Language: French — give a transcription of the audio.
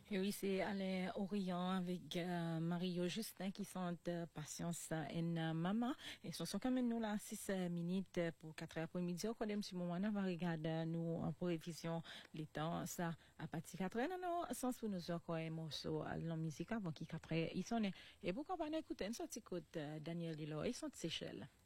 Et oui, c'est Alain Orient avec Mario Justin qui sont Patience et Maman. Et ce sont quand même nous là 6 minutes pour 4 heures après-midi. Au côté de moment, on va regarder nous en prévision les temps. Ça, à partir de 4 heures, non, sans pour nous encore un morceau à la musique avant qu'après ils sont. Et pourquoi pas écouter une sorte de Daniel Lilo, ils sont de Seychelles.